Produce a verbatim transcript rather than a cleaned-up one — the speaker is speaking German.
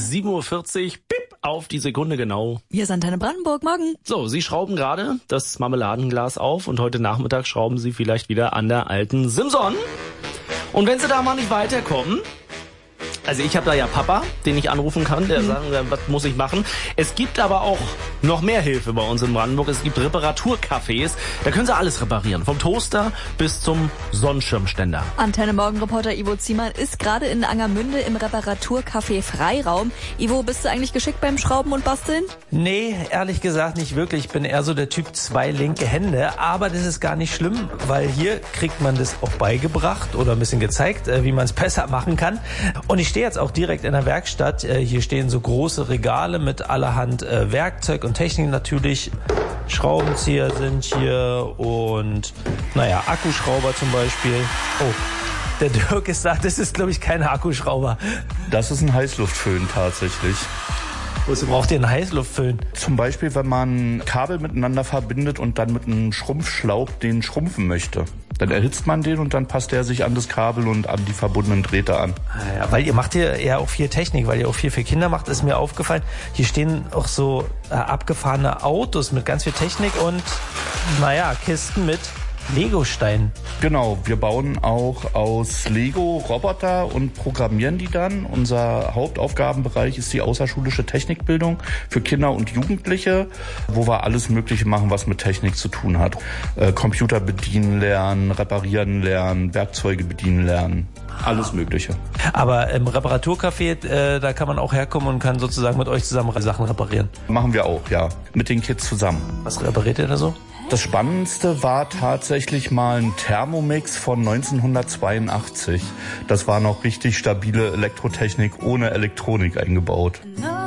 sieben Uhr vierzig, pip, auf die Sekunde genau. Wir sind Antenne Brandenburg, morgen. So, Sie schrauben gerade das Marmeladenglas auf und heute Nachmittag schrauben Sie vielleicht wieder an der alten Simson. Und wenn Sie da mal nicht weiterkommen, also ich habe da ja Papa, den ich anrufen kann, der mhm. sagt, was muss ich machen. Es gibt aber auch noch mehr Hilfe bei uns in Brandenburg. Es gibt Reparaturcafés. Da können Sie alles reparieren. Vom Toaster bis zum Sonnenschirmständer. Antenne Morgen-Reporter Ivo Ziemann ist gerade in Angermünde im Reparaturcafé Freiraum. Ivo, bist du eigentlich geschickt beim Schrauben und Basteln? Nee, ehrlich gesagt nicht wirklich. Ich bin eher so der Typ zwei linke Hände. Aber das ist gar nicht schlimm, weil hier kriegt man das auch beigebracht oder ein bisschen gezeigt, wie man es besser machen kann. Und ich stehe jetzt auch direkt in der Werkstatt. Hier stehen so große Regale mit allerhand Werkzeug und Technik natürlich. Schraubenzieher sind hier und, naja, Akkuschrauber zum Beispiel. Oh, der Dirk ist da, das ist, glaube ich, kein Akkuschrauber. Das ist ein Heißluftföhn tatsächlich. Wozu braucht ihr einen Heißluftföhn? Zum Beispiel, wenn man Kabel miteinander verbindet und dann mit einem Schrumpfschlauch den schrumpfen möchte. Dann erhitzt man den und dann passt er sich an das Kabel und an die verbundenen Drähte an. Ja, weil ihr macht hier ja auch viel Technik, weil ihr auch viel für Kinder macht, ist mir aufgefallen. Hier stehen auch so äh, abgefahrene Autos mit ganz viel Technik und, naja, Kisten mit Legosteinen. Genau, wir bauen auch aus Lego Roboter und programmieren die dann. Unser Hauptaufgabenbereich ist die außerschulische Technikbildung für Kinder und Jugendliche, wo wir alles Mögliche machen, was mit Technik zu tun hat. Äh, Computer bedienen lernen, reparieren lernen, Werkzeuge bedienen lernen. Alles Mögliche. Aber im Reparaturcafé, äh, da kann man auch herkommen und kann sozusagen mit euch zusammen Sachen reparieren. Machen wir auch, ja. Mit den Kids zusammen. Was repariert ihr da so? Das Spannendste war tatsächlich mal ein Thermomix von neunzehnhundertzweiundachtzig. Das war noch richtig stabile Elektrotechnik ohne Elektronik eingebaut.